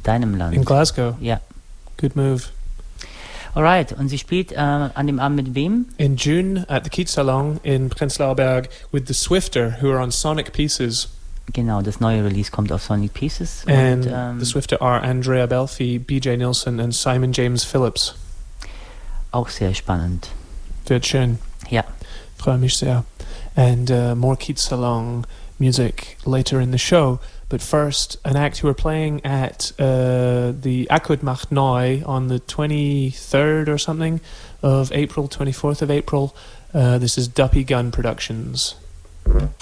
deinem Land. In Glasgow? Ja. Good move. Alright, und sie spielt an dem Abend mit wem? In June at the Kiezsalon in Prenzlauer Berg with the Swifter, who are on Sonic Pieces. Genau, das neue Release kommt auf Sonic Pieces. And Und, the Swifter are Andrea Belfi, BJ Nilsson and Simon James Phillips. auch sehr spannend. Wird schön. Ja. Freue mich sehr. And more Kiezsalon music later in the show. But first, an act who are playing at the Akud Macht Neu on the 23rd or something of April, 24th of April. This is Duppy Gun Productions.